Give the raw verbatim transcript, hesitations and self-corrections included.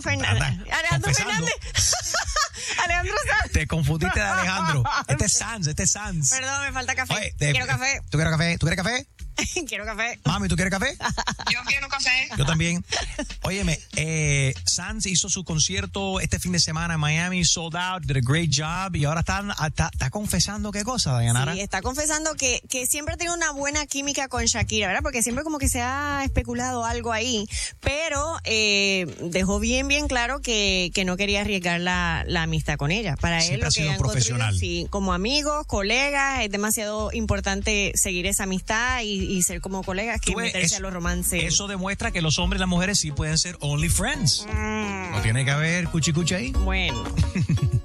Fernández. Alejandro Confesando. Fernández. Alejandro Sanz. Te confundiste de Alejandro. Este es Sanz, este es Sanz. Perdón, me falta café. Oye, te- Quiero café. ¿Tú quieres café? ¿Tú quieres café? Quiero café. Mami, ¿tú quieres café? Yo quiero café. Yo también. Óyeme, eh, Sanz hizo su concierto este fin de semana en Miami, sold out, did a great job, y ahora está, está, está confesando qué cosa, Dayanara. Sí, está confesando que, que siempre tiene una buena química con Shakira, ¿verdad? Porque siempre como que se ha especulado algo ahí, pero eh, dejó bien, bien claro que, que no quería arriesgar la, la amistad con ella. Para él Siempre lo ha sido que un han construido, profesional. sí, como amigos, colegas, es demasiado importante seguir esa amistad y, y ser como colegas que Tú ves, meterse es- a los romances. Eso demuestra que los hombres y las mujeres sí pueden ser only friends. Mm, No tiene que haber cuchi cuchi ahí. bueno.